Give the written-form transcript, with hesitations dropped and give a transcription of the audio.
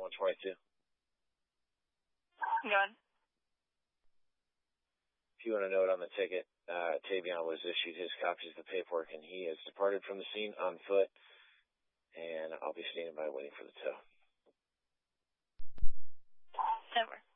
122. Go ahead. If you want to note on the ticket, Tavion was issued his copies of the paperwork, and he has departed from the scene on foot, and I'll be standing by waiting for the tow. Over.